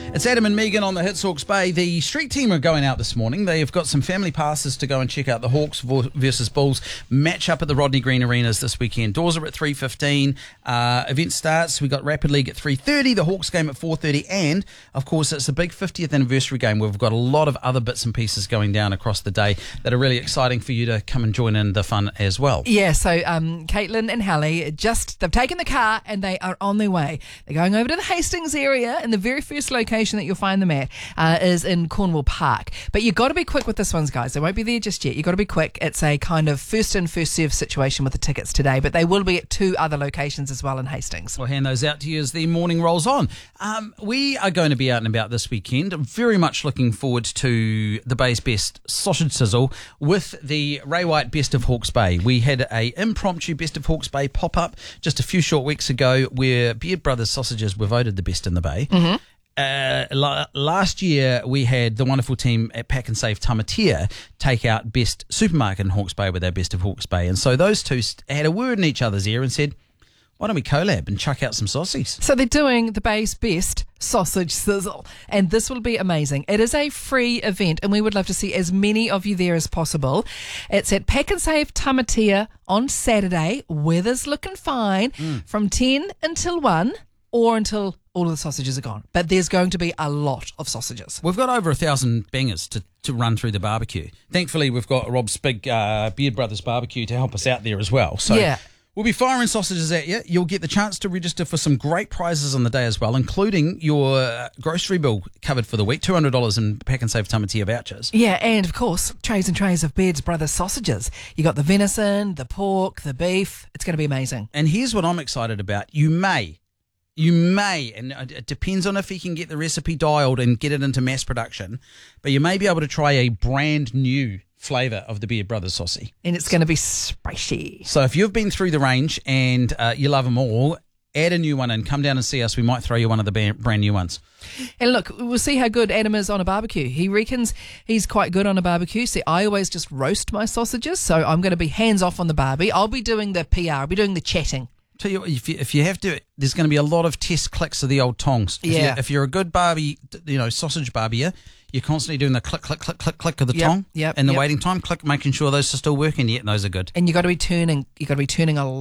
It's Adam and Megan on the Hits Hawke's Bay. The street team are going out this morning. They've got some family passes to go and check out the Hawks versus Bulls match up at the Rodney Green Arenas this weekend. Doors are at 3:15. Event starts. We got Rapid League at 3:30. The Hawks game at 4:30. And, of course, it's the big 50th anniversary game where we've got a lot of other bits and pieces going down across the day that are really exciting for you to come and join in the fun as well. Yeah, so Caitlin and Hallie, they've taken the car and they are on their way. They're going over to the Hastings area, and the very first location that you'll find them at is in Cornwall Park. But you've got to be quick with this one, guys. They won't be there just yet. You've got to be quick. It's a kind of first in, first served situation with the tickets today, but they will be at 2 other locations as well in Hastings. We'll hand those out to you as the morning rolls on. We are going to be out and about this weekend. I'm very much looking forward to the Bay's Best Sausage Sizzle with the Ray White Best of Hawke's Bay. We had a impromptu Best of Hawke's Bay pop-up just a few short weeks ago where Beard Brothers sausages were voted the best in the Bay. Mm-hmm. Last year we had the wonderful team at Pack and Save Tamatea take out Best Supermarket in Hawke's Bay with their Best of Hawke's Bay, and so those two had a word in each other's ear and said, why don't we collab and chuck out some sausages? So they're doing the Bay's Best Sausage Sizzle, and this will be amazing. It is a free event, and we would love to see as many of you there as possible. It's at Pack and Save Tamatea on Saturday. Weather's looking fine from 10 until 1 or until all of the sausages are gone. But there's going to be a lot of sausages. We've got over 1,000 bangers to run through the barbecue. Thankfully, we've got Rob's big Beard Brothers barbecue to help us out there as well. So yeah. We'll be firing sausages at you. You'll get the chance to register for some great prizes on the day as well, including your grocery bill covered for the week, $200 in Pack and Save Tamatea vouchers. Yeah, and of course, trays and trays of Beard Brothers sausages. You got the venison, the pork, the beef. It's going to be amazing. And here's what I'm excited about. You may, and it depends on if you can get the recipe dialed and get it into mass production, but you may be able to try a brand new flavour of the Beard Brothers saucy. And it's going to be spicy. So if you've been through the range and you love them all, add a new one and come down and see us. We might throw you one of the brand new ones. And look, we'll see how good Adam is on a barbecue. He reckons he's quite good on a barbecue. See, I always just roast my sausages, so I'm going to be hands off on the barbie. I'll be doing the PR. I'll be doing the chatting. Tell you what, if you have to, there's going to be a lot of test clicks of the old tongs. If you're a good barbie, sausage barbier, you're constantly doing the click, click, click, click, click of the tong. And the waiting time, click, making sure those are still working. Yeah, those are good. And you've got to be turning a